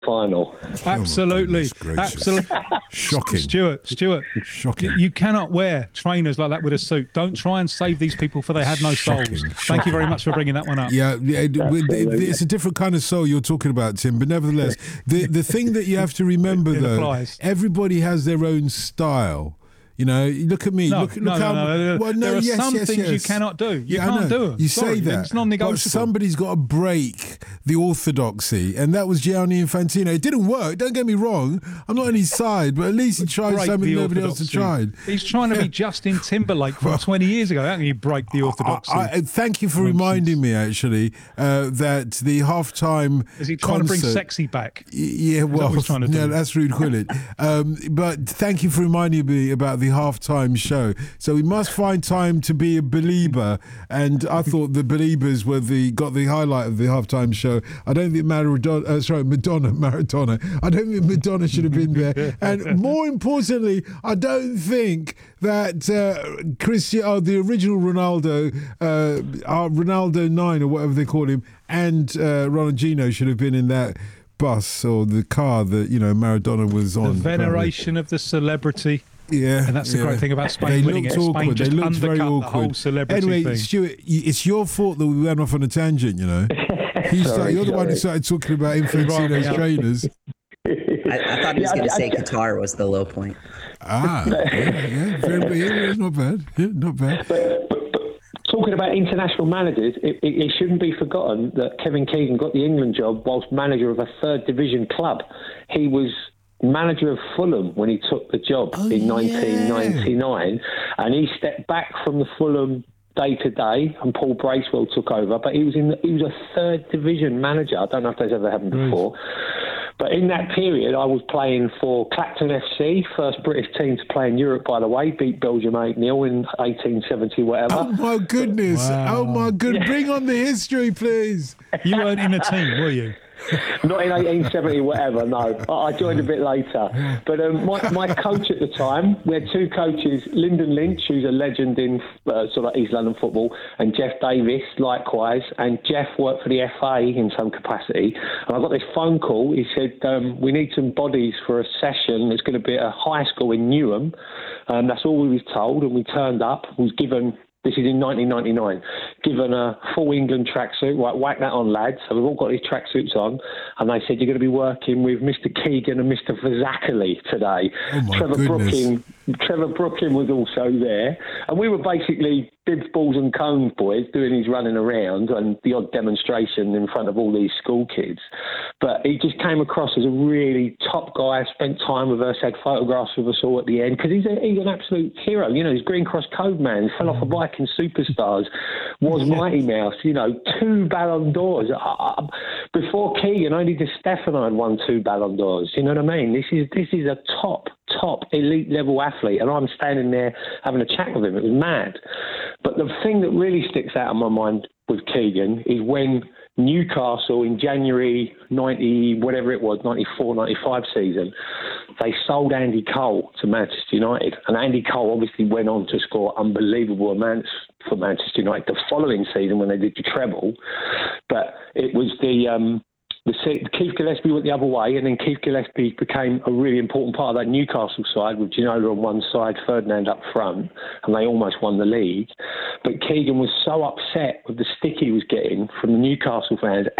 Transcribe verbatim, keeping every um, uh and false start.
final. Absolutely, Oh, absolutely. Shocking. Stuart, Stuart, Shocking. you, you cannot wear trainers like that with a suit. Don't try and save these people, for they had no Shocking, souls. shocking. Thank you very much for bringing that one up. Yeah, yeah it- Absolutely. it's a different kind of soul you're talking about, Tim. But nevertheless, the the thing that you have to remember, It though, applies. everybody has their own style. You know, look at me. No, look, look no, how. no, no, no. Well, no, There are yes, some yes, things you yes. cannot do. You Yeah, I can't know. do them. You Sorry, say that. it's non-negotiable. But somebody's got to break the orthodoxy, and that was Gianni Infantino. It didn't work. Don't get me wrong. I'm not on his side, but at least he tried Break something the nobody else had orthodoxy. tried. He's trying to be Justin Timberlake from twenty years ago. How can you break the orthodoxy? I, I, thank you for reminding me, actually, uh, that the halftime Is he trying concert, to bring sexy back? Y- Yeah, well, what he's trying to no, do? that's Rude Quillett. um, but thank you for reminding me about the halftime show. So we must find time to be a believer, and I thought the believers were the got the highlight of the halftime show. I don't think Maradona, uh, sorry, Madonna, Maradona. I don't think Madonna should have been there, and more importantly, I don't think that uh, Cristiano, oh, the original Ronaldo, uh, uh, Ronaldo nine or whatever they call him, and uh, Ronaldinho should have been in that bus or the car that, you know, Maradona was on. The veneration of the celebrity. Yeah, And that's the yeah. great thing about Spain They winning looked it. Spain awkward. just They looked very undercut the awkward. whole celebrity anyway, thing. Stuart, y- it's your fault that we went off on a tangent. You know, you start, Sorry, you're the one who sorry. started talking about Infantino's Right. trainers. I, I thought he was Yeah, going to I- say I- Qatar was the low point. Ah, yeah, yeah, very, yeah, not bad. Yeah, not bad. But, but, but talking about international managers, it, it, it shouldn't be forgotten that Kevin Keegan got the England job whilst manager of a third division club. He was manager of Fulham when he took the job Oh, in yeah. nineteen ninety-nine, and he stepped back from the Fulham day to day, and Paul Bracewell took over. But he was in the, he was a third division manager. I don't know if that's ever happened before. But in that period, I was playing for Clacton F C, first British team to play in Europe, by the way, beat Belgium eight nil in eighteen seventy, whatever. Oh my goodness! Wow. Oh my good! Bring on the history, please. You weren't in a team, were you? Not in eighteen seventy, whatever, no. I I joined a bit later. But um, my, my coach at the time, we had two coaches, Lyndon Lynch, who's a legend in uh, sort of East London football, and Jeff Davis, likewise. And Jeff worked for the F A in some capacity. And I got this phone call. He said, um, we need some bodies for a session. It's going to be at a high school in Newham. Um, that's all we was told. And we turned up, was given... This is in nineteen ninety-nine. Given a full England tracksuit, right, whack that on, lads. So we've all got these tracksuits on, and they said you're going to be working with Mister Keegan and Mister Fazackerley today. Oh my Trevor goodness. Brooking, Trevor Brooking was also there, and we were basically bibs, balls, and cones boys doing his running around and the odd demonstration in front of all these school kids. But he just came across as a really top guy. Spent time with us, had photographs with us all at the end because he's a, he's an absolute hero. You know, he's Green Cross Code man. Fell off a bike in Superstars. Was Mighty Mouse. You know, two Ballon d'Ors. Uh, before Keegan, only Di Stefano had won two Ballon d'Ors. You know what I mean? This is this is a top top elite level athlete, and I'm standing there having a chat with him. It was mad. But the thing that really sticks out in my mind with Keegan is when Newcastle in January ninety, whatever it was, ninety-four, ninety-five season, they sold Andy Cole to Manchester United. And Andy Cole obviously went on to score unbelievable amounts for Manchester United the following season when they did the treble. But it was the... Um, The, Keith Gillespie went the other way, and then Keith Gillespie became a really important part of that Newcastle side with Ginola on one side, Ferdinand up front, and they almost won the league. But Keegan was so upset with the stick he was getting from the Newcastle fans